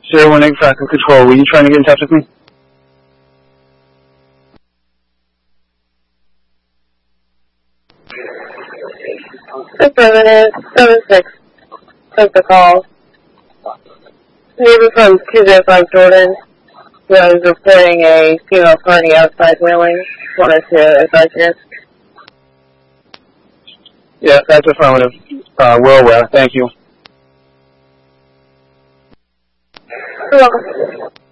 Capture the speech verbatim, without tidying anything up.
zero one eight Falcon Control, were you trying to get in touch with me? Affirmative, seven six. Take the call. Neighbor from two oh five Jordan was reporting a female party outside Wheeling. Wanted to advise you. Yes, that's affirmative. Uh, we're aware. Thank you. You're welcome.